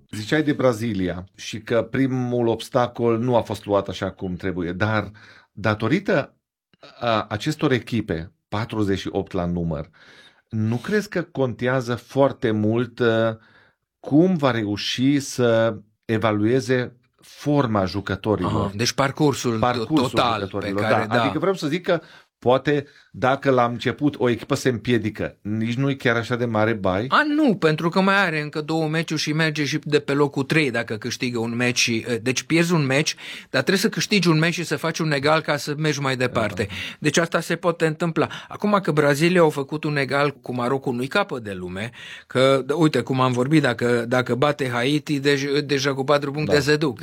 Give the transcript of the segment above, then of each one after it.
Ziceai de Brazilia și că primul obstacol nu a fost luat așa cum trebuie, dar datorită acestor echipe, 48 la număr, nu crezi că contează foarte mult cum va reuși să evalueze forma jucătorilor? Deci parcursul total pe care, da. Adică vreau să zic că poate dacă la început o echipă se împiedică, nici nu e chiar așa de mare bai. Nu, pentru că mai are încă 2 meciuri și merge și de pe locul 3 dacă câștigă un meci. Deci pierzi un meci, dar trebuie să câștigi un meci și să faci un egal ca să mergi mai departe. Deci asta se poate întâmpla. Acum că Brazilia au făcut un egal cu Marocul, nu-i capăt de lume, că uite cum am vorbit, dacă bate Haiti, deja cu 4 puncte se duc.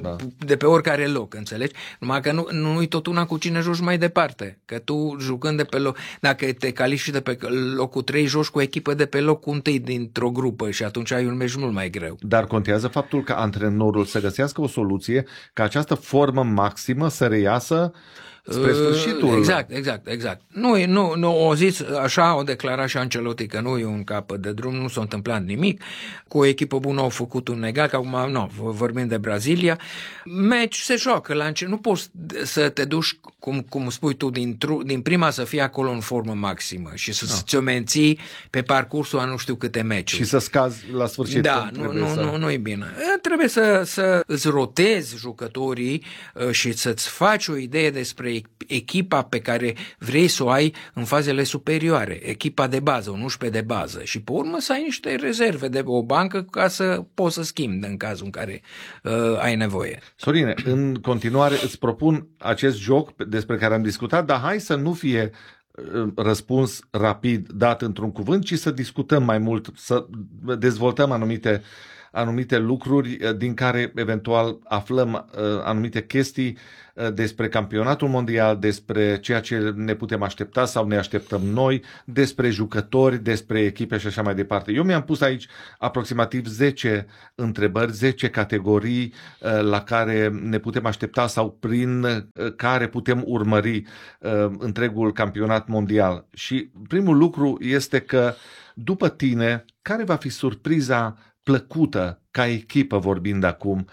De pe oricare loc, înțelegi? Numai că nu-i tot una cu cine joci mai departe. Că tu jucând de pe loc, dacă te califici de pe locul 3, joci cu o echipă de pe locul 1 dintr-o grupă și atunci ai un meci mult mai greu. Dar contează faptul că antrenorul să găsească o soluție ca această formă maximă să reiasă spre sfârșitul. Exact. Nu, o zis, așa o declarat și Ancelotti că nu e un capăt de drum, nu s-a întâmplat nimic. Cu o echipă bună au făcut un egal, că acum vorbim de Brazilia. Meci se joacă la început, nu poți să te duci, cum spui tu, din prima să fii acolo în formă maximă și să ți-o menții pe parcursul a nu știu câte meciuri. Și să scazi la sfârșit. Da, nu e bine. Trebuie să îți rotezi jucătorii și să-ți faci o idee despre echipa pe care vrei să o ai în fazele superioare, echipa de bază, un 11 de bază și pe urmă să ai niște rezerve de o bancă ca să poți să schimbi în cazul în care ai nevoie. Sorine, în continuare îți propun acest joc despre care am discutat, dar hai să nu fie răspuns rapid dat într-un cuvânt, ci să discutăm mai mult, să dezvoltăm anumite lucruri din care eventual aflăm anumite chestii despre campionatul mondial, despre ceea ce ne putem aștepta sau ne așteptăm noi, despre jucători, despre echipe și așa mai departe. Eu mi-am pus aici aproximativ 10 întrebări, 10 categorii la care ne putem aștepta sau prin care putem urmări întregul campionat mondial. Și primul lucru este că după tine, care va fi surpriza plăcută ca echipă, vorbind acum,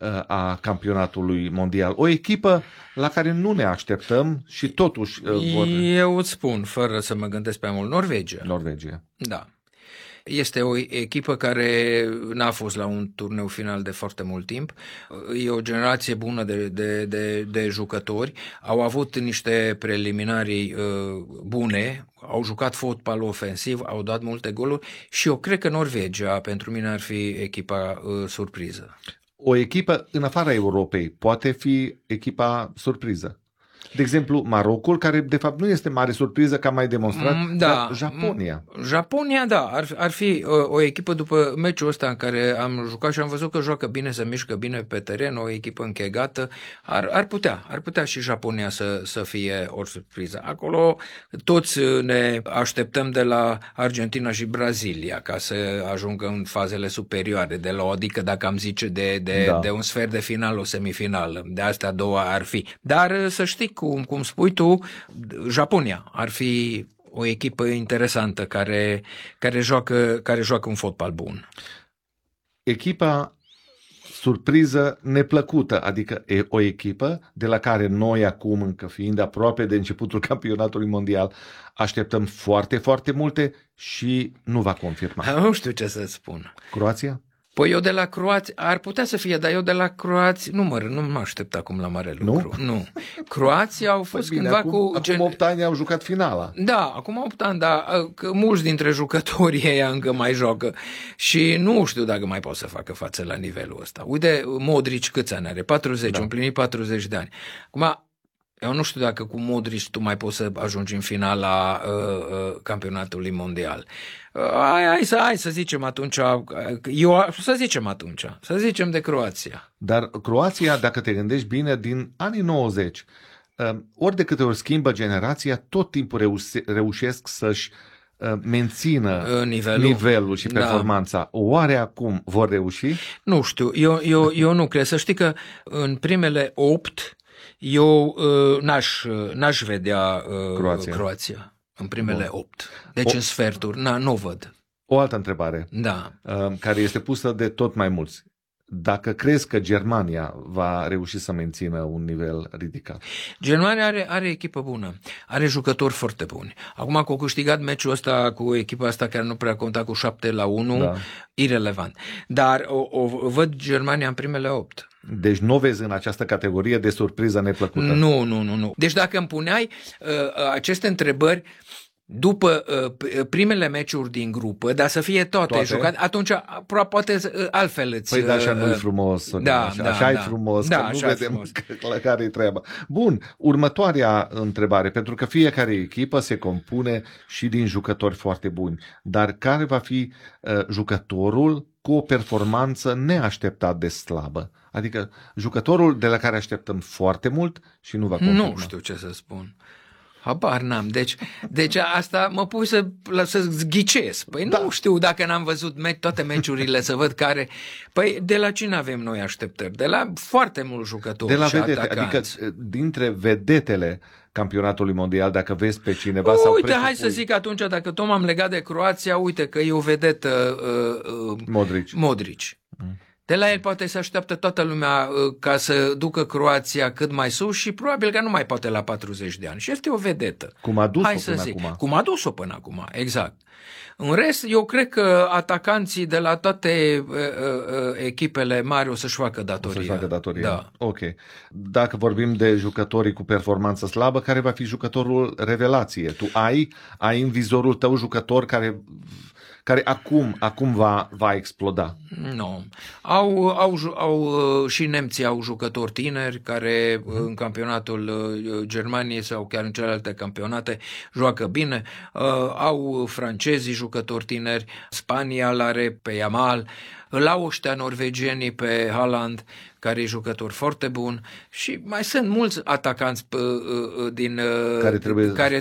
a campionatului mondial? O echipă la care nu ne așteptăm și totuși Eu îți spun, fără să mă gândesc prea mult, Norvegia. Da. Este o echipă care n-a fost la un turneu final de foarte mult timp. E o generație bună de jucători. Au avut niște preliminarii bune, au jucat fotbal ofensiv, au dat multe goluri și eu cred că Norvegia pentru mine ar fi echipa surpriză. O echipă în afara Europei poate fi echipa surpriză. De exemplu, Marocul, care de fapt nu este mare surpriză, că a mai demonstrat, dar Japonia. Japonia, da, ar fi o echipă după meciul ăsta în care am jucat și am văzut că joacă bine, se mișcă bine pe teren, o echipă închegată, ar putea și Japonia să fie o surpriză. Acolo toți ne așteptăm de la Argentina și Brazilia ca să ajungă în fazele superioare, adică dacă am zice de un sfert de final, o semifinală, de astea două ar fi. Dar să știi, cum spui tu, Japonia ar fi o echipă interesantă care joacă un fotbal bun. Echipa surpriză neplăcută, adică o echipă de la care noi acum, încă fiind aproape de începutul campionatului mondial, așteptăm foarte, foarte multe și nu va confirma. Nu știu ce să spun. Croația? Păi eu de la Croația, ar putea să fie, dar eu de la Croația, nu mă aștept acum la mare lucru. Nu. Croația au fost cândva acum 8 ani au jucat finala. Da, acum 8 ani, dar că mulți dintre jucătorii ăia încă mai joacă și nu știu dacă mai pot să facă față la nivelul ăsta. Uite, Modric câți ani are? 40, împlinit 40 de ani. Acum, eu nu știu dacă cu Modric tu mai poți să ajungi în finala campionatului mondial. Hai să zicem atunci, să zicem de Croația. Dar Croația, dacă te gândești bine, din anii 90, ori de câte ori schimbă generația, tot timpul reușesc să-și mențină nivelul și performanța. Da. Oare acum vor reuși? Nu știu, eu nu cred. Să știi că în primele 8 eu n-aș vedea Croația în primele 8. Deci în sferturi, nu văd. O altă întrebare, Da. care este pusă de tot mai mulți. Dacă crezi că Germania va reuși să mențină un nivel ridicat? Germania are echipă bună, are jucători foarte buni. Acum că au câștigat meciul ăsta cu echipa asta care nu prea conta cu 7-1, Da. irelevant. Dar o văd Germania în primele 8. Deci nu o vezi în această categorie de surpriză neplăcută? Nu. Deci dacă îmi puneai aceste întrebări după primele meciuri din grupă, dar să fie toate jucate, atunci poate altfel îți... Păi da, așa nu-i frumos. Așa e frumos, că nu vedem care-i treaba. Bun, următoarea întrebare, pentru că fiecare echipă se compune și din jucători foarte buni, dar care va fi jucătorul cu o performanță neașteptat de slabă? Adică jucătorul de la care așteptăm foarte mult și nu va confirma. Nu știu ce să spun. Habar n-am. Deci asta mă pui să-ți ghicesc. Păi nu știu dacă n-am văzut toate meciurile să văd care... Păi de la cine avem noi așteptări? De la foarte mulți jucători. De la și vedete, atacanți. adică dintre vedetele campionatului mondial, dacă vezi pe cineva uite, sau hai presupui... să zic atunci, dacă tot m-am legat de Croația, uite că e o vedetă Modric. De la el poate să așteaptă toată lumea ca să ducă Croația cât mai sus și probabil că nu mai poate la 40 de ani. Și este o vedetă. Cum a dus-o până acum. Cum a dus-o până acum, exact. În rest, eu cred că atacanții de la toate echipele mari o să-și facă datoria. O să-și facă datoria. Da. Ok. Dacă vorbim de jucătorii cu performanță slabă, care va fi jucătorul revelație? Tu ai în vizorul tău jucător care acum va exploda? Nu. Au și nemții au jucători tineri care în campionatul Germaniei sau chiar în celelalte campionate joacă bine. Au francezii jucători tineri, Spania l-are pe Yamal, îl au ăștia norvegienii pe Haaland, care e jucător foarte bun și mai sunt mulți atacanți care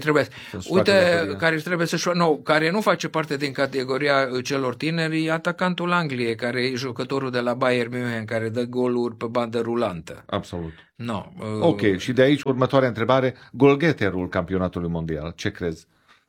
trebuie care nu face parte din categoria celor tineri, atacantul Angliei, care e jucătorul de la Bayern München, care dă goluri pe bandă rulantă. Absolut. No, ok, și de aici următoarea întrebare, golgheterul campionatului mondial, ce crezi?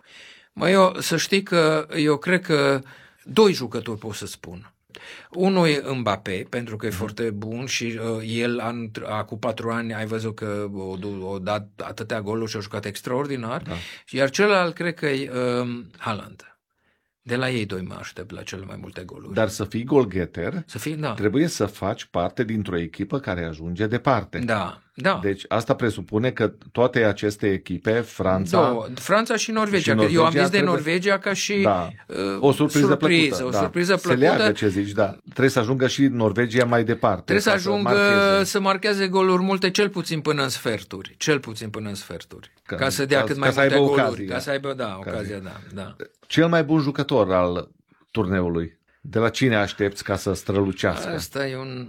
Să știi că eu cred că 2 jucători pot să spun. Unul e Mbappé, pentru că e foarte bun și el cu 4 ani ai văzut că a dat atâtea goluri și a jucat extraordinar. Da. Iar celălalt cred că e Haaland. De la ei 2 mă aștept la cele mai multe goluri. Dar să fii golgheter, da. Trebuie să faci parte dintr-o echipă care ajunge departe. Da. Deci asta presupune că toate aceste echipe, Franța și Norvegia. Eu am zis de Norvegia ca și o surpriză plăcută. O surpriză plăcută. Se leagă ce zici, da. Trebuie să ajungă și Norvegia mai departe. Trebuie să ajungă să marcheze goluri multe, cel puțin până în sferturi. Ca să dea cât mai multe goluri. Ca să aibă ocazia, da. Cel mai bun jucător al turneului. De la cine aștepți ca să strălucească? Asta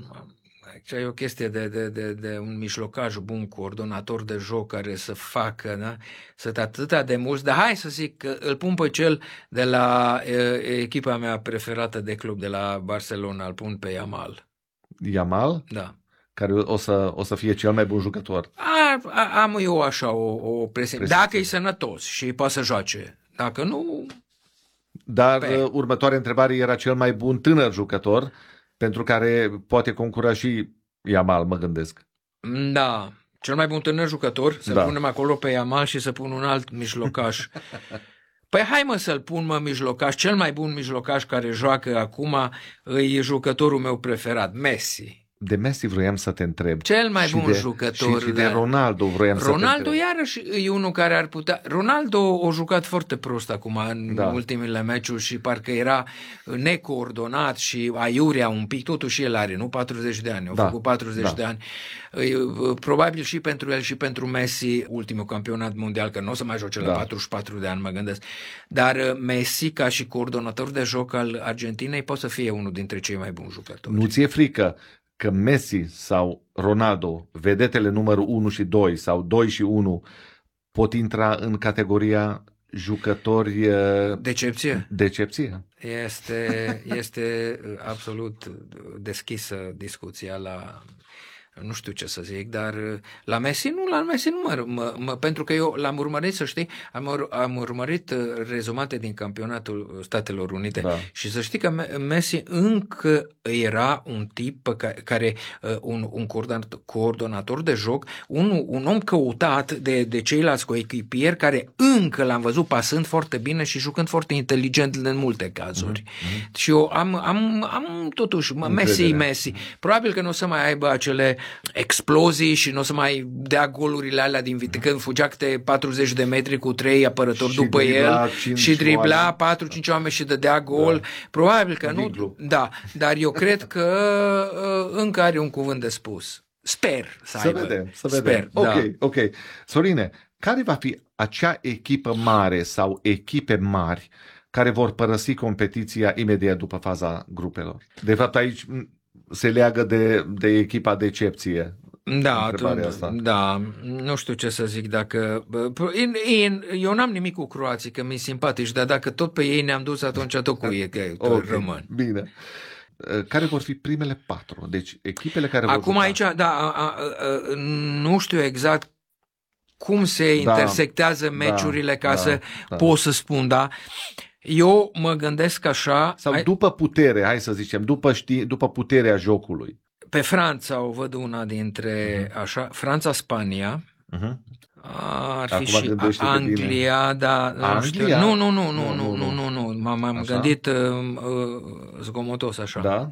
e o chestie de un mijlocaș bun, coordonator de joc care să facă, da? Sunt atâtea de mulți, dar hai să zic că îl pun pe cel de la echipa mea preferată de club, de la Barcelona, îl pun pe Yamal. Yamal? Da. Care o să fie cel mai bun jucător. Am eu așa o presiune. Dacă e sănătos și poate să joace. Dacă nu... Dar următoarea întrebare era cel mai bun tânăr jucător pentru care poate concura și Yamal, mă gândesc. Da, cel mai bun tânăr jucător, să punem acolo pe Yamal și să pun un alt mijlocaș. Păi hai să-l pun mijlocaș, cel mai bun mijlocaș care joacă acum e jucătorul meu preferat, Messi. De Messi vroiam să te întreb. Cel mai bun jucător. Și de Ronaldo vroiam să te întreb. Ronaldo iarăși e unul care ar putea... Ronaldo a jucat foarte prost acum în ultimele meciuri și parcă era necoordonat și aiurea un pic. Totuși el are, nu 40 de ani. Au făcut 40 de ani. Probabil și pentru el și pentru Messi ultimul campionat mondial, că nu o să mai joace la 44 de ani, mă gândesc. Dar Messi, ca și coordonator de joc al Argentinei, poate să fie unul dintre cei mai buni jucători. Nu ți-e frică că Messi sau Ronaldo, vedetele numărul 1 și 2 sau 2 și 1, pot intra în categoria jucători... Decepție? Este absolut deschisă discuția nu știu ce să zic, dar la Messi nu, pentru că eu l-am urmărit, să știi, am urmărit rezumate din campionatul Statelor Unite și să știi că Messi încă era un tip care un coordonator de joc, un om căutat de ceilalți coechipieri care încă l-am văzut pasând foarte bine și jucând foarte inteligent în multe cazuri. Și eu am totuși Messi. Probabil că nu o să mai aibă acele explozii și nu o să mai dea golurile alea din când fugea câte 40 de metri cu 3 apărători și după el și dribla 4-5 oameni și dădea gol. Probabil că nu. Da, dar eu cred că încă are un cuvânt de spus. Sper să aibă. Să vedem. Sper, Ok. Sorine, care va fi acea echipă mare sau echipe mari care vor părăsi competiția imediat după faza grupelor? De fapt, aici se leagă de echipa decepție. Da, nu știu ce să zic dacă... Eu n-am nimic cu croații, că mi-i simpatici, dar dacă tot pe ei ne-am dus, atunci tot cu ei rămân. Bine. Care vor fi primele 4? Deci echipele care vor Acum juca. Aici, nu știu exact cum se intersectează meciurile ca să pot să spun, eu mă gândesc așa... Sau după putere, hai să zicem, după puterea jocului. Pe Franța o văd una dintre așa, Franța-Spania, ar fi acum și Anglia, Anglia? Nu, m-am gândit zgomotos așa. Da?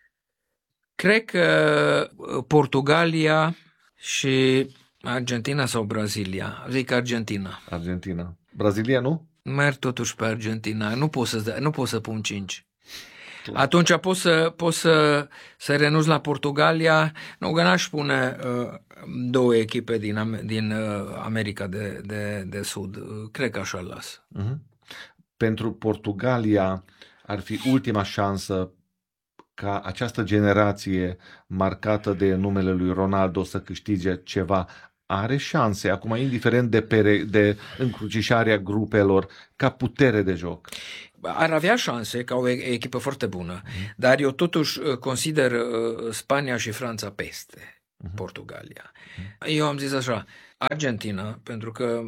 Cred că Portugalia și Argentina sau Brazilia. Zic Argentina. Brazilia, nu? Merg totuși pe Argentina. Nu pot să pun 5. Atunci pot să renunț la Portugalia. Nu, că n-aș pune 2 echipe din America de Sud. Cred că așa las. Pentru Portugalia ar fi ultima șansă ca această generație marcată de numele lui Ronaldo să câștige ceva. Are șanse, acum, indiferent de încrucișarea grupelor, ca putere de joc. Ar avea șanse, ca o echipă foarte bună, dar eu totuși consider Spania și Franța peste Portugalia. Eu am zis așa, Argentina, pentru că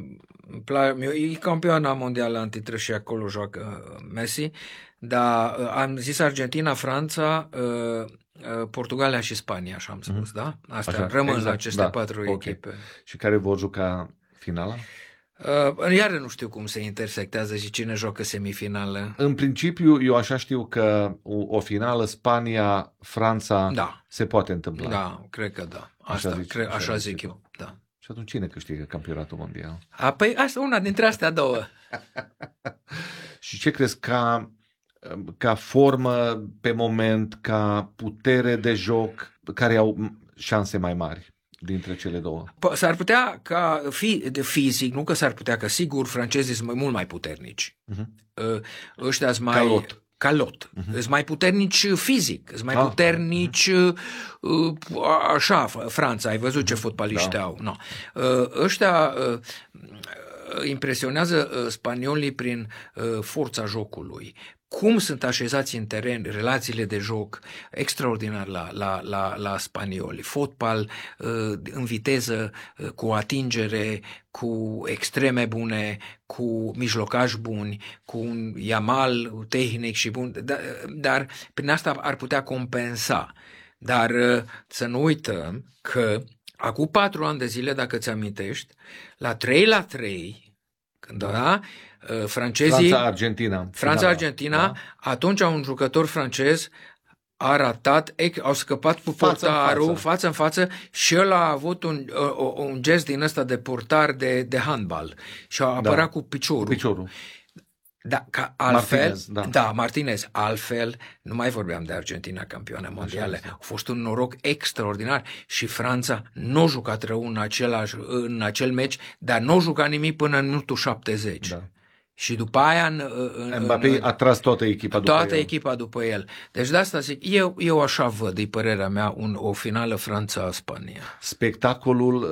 e campioana mondială antitrust și acolo joacă Messi, dar am zis Argentina, Franța, Portugalia și Spania, așa am spus, da? Asta rămân la aceste 4 echipe. Și care vor juca finala? Iar nu știu cum se intersectează și cine joacă semifinală. În principiu, eu așa știu că o finală Spania-Franța se poate întâmpla. Da, cred că da. Așa zic eu. Da. Și atunci cine câștigă campionatul mondial? Păi asta una dintre astea 2. Și ce crezi ca formă pe moment, ca putere de joc, care au șanse mai mari dintre cele 2? S-ar putea ca de fizic, nu că s-ar putea, că sigur francezii sunt mult mai puternici. Ăștia sunt mai... Calot. Sunt mai puternici fizic, sunt mai puternici așa, Franța, ai văzut ce fotbaliști au. No. Ăștia impresionează spaniolii prin forța jocului. Cum sunt așezați în teren, relațiile de joc, extraordinar la spanioli. Fotbal în viteză, cu atingere, cu extreme bune, cu mijlocași buni, cu un Yamal tehnic și bun, dar prin asta ar putea compensa. Dar să nu uităm că acum 4 ani de zile, dacă ți amintești, la 3-3, când francezii... Franța-Argentina, atunci un jucător francez a ratat, au scăpat cu portarul față în față și el a avut un gest din ăsta de portar de handbal și a apărat cu piciorul. Da, ca altfel, Martinez, altfel, nu mai vorbeam de Argentina campioană mondială. A fost un noroc extraordinar și Franța nu a jucat rău în acel meci, dar nu a jucat nimic până în minutul 70. Da. Și după aia... Mbappé a tras toată echipa după el. Deci de asta zic, eu așa văd, e părerea mea, o finală Franța-Spania. Spectacolul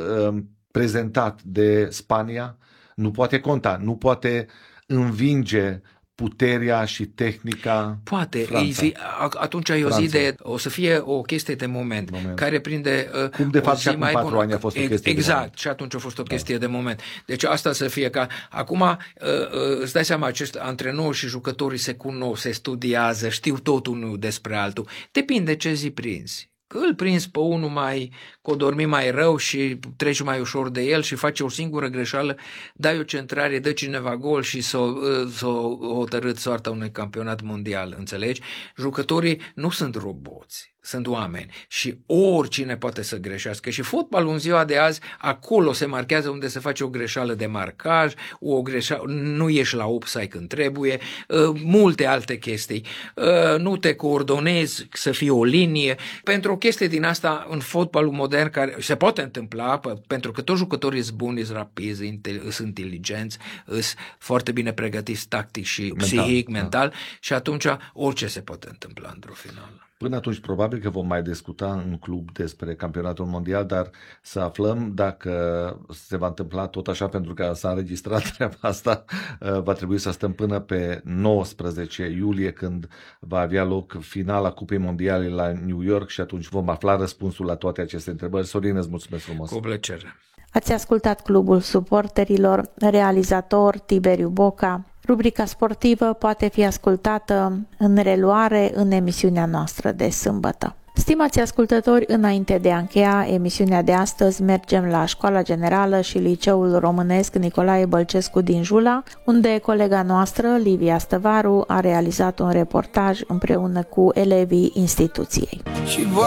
prezentat de Spania nu poate conta, nu poate învinge puterea și tehnica. Poate. Franța. Atunci e o zi o să fie o chestie de moment. Care prinde cum de fapt și acum 4 ani a fost o chestie exact, de moment. Și atunci a fost o chestie de moment. Deci asta să fie ca... Acum îți dai seama, acest antrenor și jucătorii se cunosc, se studiază, știu totul unul despre altul. Depinde ce zi prinzi. Că îl prinzi pe unul că o dormi mai rău și treci mai ușor de el și face o singură greșeală, dai o centrare, dă cineva gol și s-o hotărât soarta unui campionat mondial, înțelegi? Jucătorii nu sunt roboți, sunt oameni și oricine poate să greșească și fotbalul în ziua de azi, acolo se marchează unde se face o greșeală de marcaj, nu ieși la offside când trebuie, multe alte chestii, nu te coordonezi să fie o linie, pentru o chestie din asta în fotbalul modern care se poate întâmpla, pentru că toți jucătorii sunt buni, sunt rapizi, sunt inteligenți, sunt foarte bine pregătiți tactic și psihic, mental și atunci orice se poate întâmpla într-o finală. Până atunci probabil că vom mai discuta în club despre campionatul mondial, dar să aflăm dacă se va întâmpla tot așa, pentru că s-a înregistrat treaba asta, va trebui să stăm până pe 19 iulie când va avea loc finala Cupei Mondiale la New York și atunci vom afla răspunsul la toate aceste întrebări. Sorin, îți mulțumesc frumos! Cu plăcere! Ați ascultat Clubul Suporterilor, realizator Tiberiu Boca. Rubrica sportivă poate fi ascultată în reluare în emisiunea noastră de sâmbătă. Stimați ascultători, înainte de a încheia emisiunea de astăzi, mergem la Școala Generală și Liceul Românesc Nicolae Bălcescu din Jula, unde colega noastră, Livia Stăvaru, a realizat un reportaj împreună cu elevii instituției.